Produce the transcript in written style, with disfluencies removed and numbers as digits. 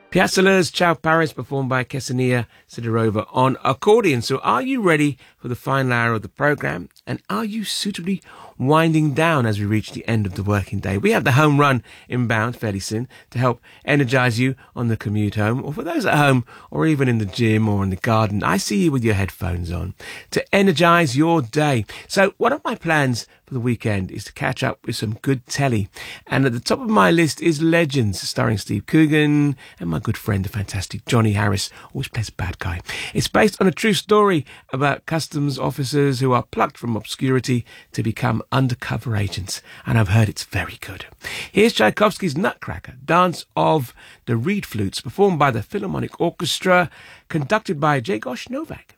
Piazzolla's Ciao Paris, performed by Ksenia Sidorova on accordion. So are you ready for the final hour of the programme? And are you suitably winding down as we reach the end of the working day? We have the home run inbound fairly soon to help energise you on the commute home, or for those at home or even in the gym or in the garden. I see you with your headphones on to energise your day. So one of my plans for the weekend is to catch up with some good telly. And at the top of my list is Legends, starring Steve Coogan and my good friend, the fantastic Johnny Harris, always plays a bad guy. It's based on a true story about customs officers who are plucked from obscurity to become undercover agents. And I've heard it's very good. Here's Tchaikovsky's Nutcracker, Dance of the Reed Flutes, performed by the Philharmonic Orchestra, conducted by Grzegorz Nowak.